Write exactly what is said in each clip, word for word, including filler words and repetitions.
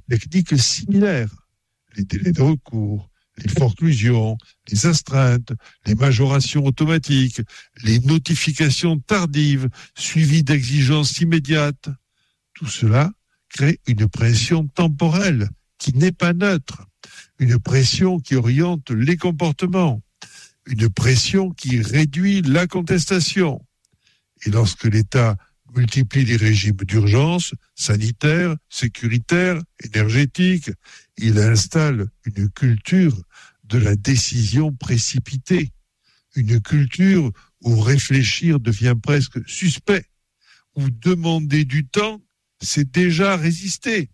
techniques similaires. Les délais de recours, les forclusions, les astreintes, les majorations automatiques, les notifications tardives, suivies d'exigences immédiates. Tout cela crée une pression temporelle qui n'est pas neutre, une pression qui oriente les comportements, une pression qui réduit la contestation. Et lorsque l'État multiplie les régimes d'urgence, sanitaires, sécuritaires, énergétiques, il installe une culture de la décision précipitée, une culture où réfléchir devient presque suspect, où demander du temps, c'est déjà résister.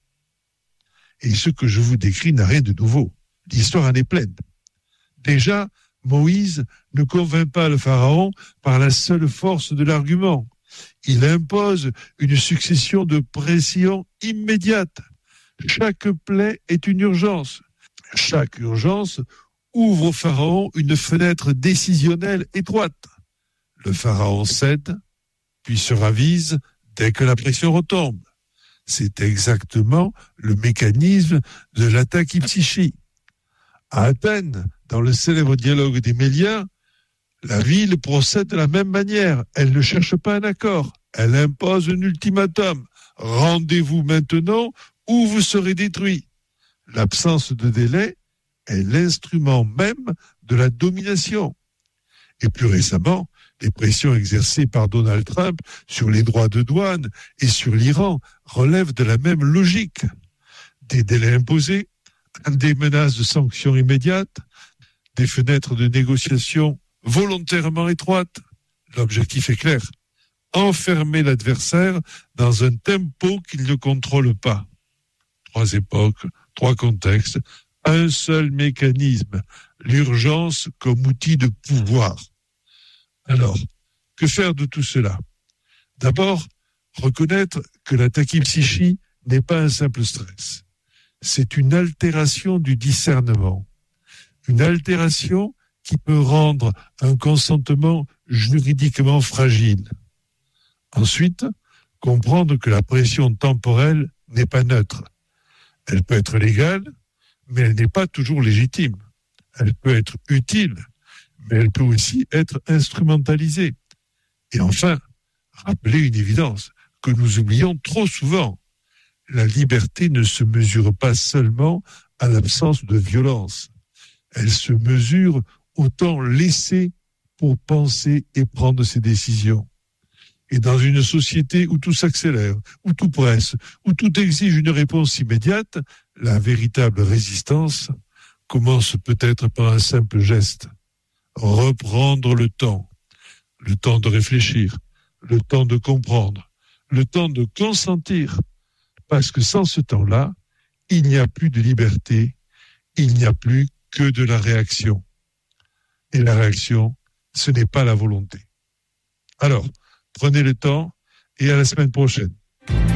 Et ce que je vous décris n'a rien de nouveau. L'histoire en est pleine. Déjà, Moïse ne convainc pas le pharaon par la seule force de l'argument. Il impose une succession de pressions immédiates. Chaque plaie est une urgence. Chaque urgence ouvre au pharaon une fenêtre décisionnelle étroite. Le pharaon cède, puis se ravise dès que la pression retombe. C'est exactement le mécanisme de l'attakipsychie. À Athènes, dans le célèbre dialogue des Méliens, la ville procède de la même manière. Elle ne cherche pas un accord. Elle impose un ultimatum. Rendez-vous maintenant ou vous serez détruits. L'absence de délai est l'instrument même de la domination. Et plus récemment, les pressions exercées par Donald Trump sur les droits de douane et sur l'Iran relèvent de la même logique. Des délais imposés, des menaces de sanctions immédiates, des fenêtres de négociation volontairement étroites. L'objectif est clair. Enfermer l'adversaire dans un tempo qu'il ne contrôle pas. Trois époques, trois contextes, un seul mécanisme, l'urgence comme outil de pouvoir. Alors, que faire de tout cela ? D'abord, reconnaître que la tachypsychie n'est pas un simple stress. C'est une altération du discernement. Une altération qui peut rendre un consentement juridiquement fragile. Ensuite, comprendre que la pression temporelle n'est pas neutre. Elle peut être légale, mais elle n'est pas toujours légitime. Elle peut être utile, mais elle peut aussi être instrumentalisée. Et enfin, rappeler une évidence que nous oublions trop souvent. La liberté ne se mesure pas seulement à l'absence de violence. Elle se mesure au temps laissé pour penser et prendre ses décisions. Et dans une société où tout s'accélère, où tout presse, où tout exige une réponse immédiate, la véritable résistance commence peut-être par un simple geste. Reprendre le temps. Le temps de réfléchir, le temps de comprendre, le temps de consentir. Parce que sans ce temps-là, il n'y a plus de liberté, il n'y a plus que de la réaction. Et la réaction, ce n'est pas la volonté. Alors, prenez le temps et à la semaine prochaine.